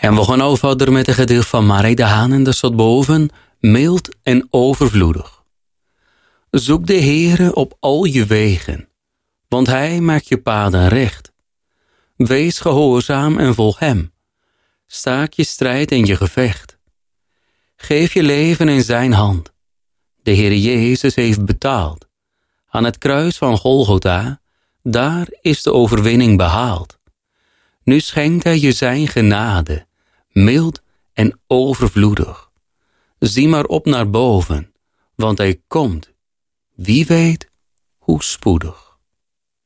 En we gaan nou verder met het gedicht van Marie de Haan en dat staat boven, mild en overvloedig. Zoek de Heere op al je wegen, want hij maakt je paden recht. Wees gehoorzaam en volg hem. Staak je strijd en je gevecht. Geef je leven in zijn hand. De Heer Jezus heeft betaald. Aan het kruis van Golgotha, daar is de overwinning behaald. Nu schenkt hij je zijn genade, mild en overvloedig. Zie maar op naar boven, want hij komt, wie weet hoe spoedig.